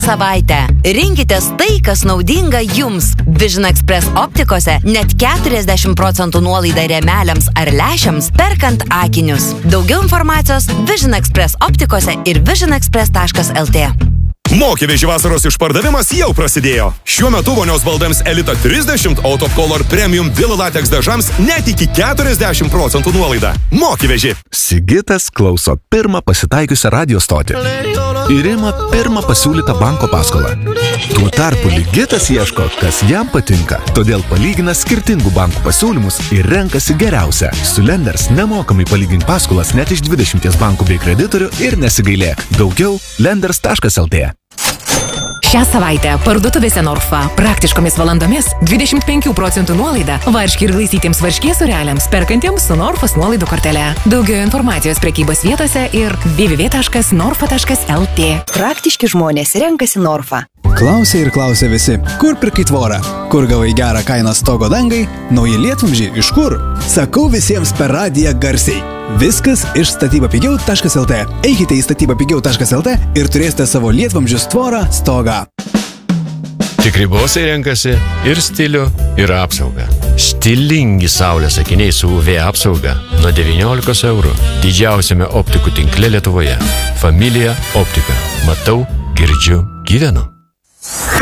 Savaitę. Rinkitės tai, kas naudinga jums. Vision Express optikose net 40% nuolaida rėmeliams ar lęšiams perkant akinius. Daugiau informacijos Vision Express optikose ir visionexpress.lt. Mokyveži vasaros išpardavimas jau prasidėjo. Šiuo metu vonios baldams Elita 30 Out of Color Premium Dilo Latex dažams net iki 40% nuolaida. Mokyveži. Sigitas klauso pirmą pasitaikiusią radio stotį ir ima pirmą pasiūlytą banko paskolą. Tuo tarpu Ligitas ieško, kas jam patinka. Todėl palygina skirtingų bankų pasiūlymus ir renkasi geriausią. Su Lenders nemokamai palygink paskolas net iš 20 bankų bei kreditorių ir nesigailėk. Daugiau lenders.lt. Šią savaitę parduotuvėse Norfa praktiškomis valandomis 25% nuolaida varškė ir glaistytiems varškės sūreliams perkantiems su Norfos nuolaidų kortele. Daugiau informacijos prekybos vietose ir www.norfa.lt. Praktiški žmonės renkasi Norfa. Klausia ir klausia visi, kur pirkai tvorą, kur gavai gerą kainą stogo dangai, nauji lietvamzdžiai iš kur? Sakau visiems per radiją garsiai. Viskas iš statybapigiau.lt. Eikite į statybapigiau.lt ir turėsite savo lietvamzdžius tvorą stogą. Tikri bosai renkasi ir stilių, ir apsaugą. Stilingi saulės akiniai su UV apsauga nuo 19 eurų. Didžiausiame optikų tinkle Lietuvoje. Familija optika. Matau, girdžiu, gyvenu.